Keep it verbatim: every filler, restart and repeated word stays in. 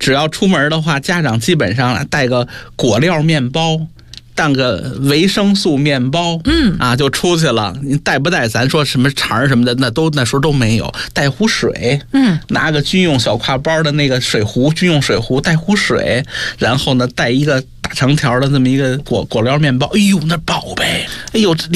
只要出门的话，家长基本上带个果料面包，带个维生素面包， 嗯啊，就出去了。你带不带？咱说什么肠什么的，那都那时候都没有。带壶水， 嗯， 拿个军用小挎包的那个水壶，军用水壶，带壶水，然后呢，带一个大长条的这么一个果果料面包。哎呦，那宝贝！哎呦，这